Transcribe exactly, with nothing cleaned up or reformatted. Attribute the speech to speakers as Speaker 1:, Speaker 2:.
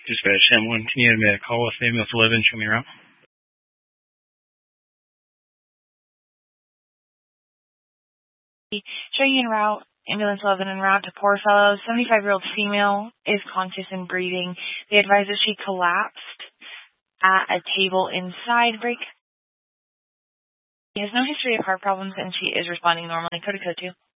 Speaker 1: Dispatch ten one, can you have me a call with ambulance eleven, show me around?
Speaker 2: Showing you en route, ambulance eleven en route to Poor Fellows. seventy-five-year-old female is conscious and breathing. They advise that she collapsed at a table inside break. She has no history of heart problems and she is responding normally. Code to code two.